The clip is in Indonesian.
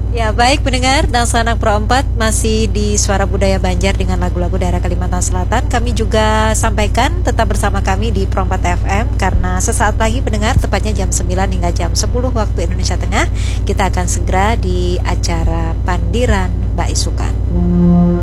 Ya, baik pendengar dan sanak Pro 4 masih di Suara Budaya Banjar dengan lagu-lagu daerah Kalimantan Selatan. Kami juga sampaikan tetap bersama kami di Pro 4 FM karena sesaat lagi pendengar tepatnya jam 9 hingga jam 10 waktu Indonesia Tengah kita akan segera di acara Pandiran Mbak Isukan.